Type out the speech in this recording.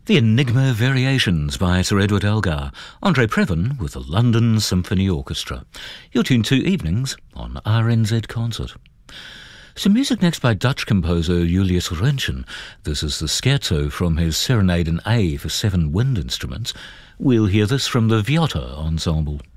The Enigma Variations by Sir Edward Elgar, Andre Previn with the London Symphony Orchestra. You're tuned to Evenings on RNZ Concert. Some music next by Dutch composer Julius Röntgen. This is the scherzo from his Serenade in A for 7 wind instruments. We'll hear this from the Viotta Ensemble.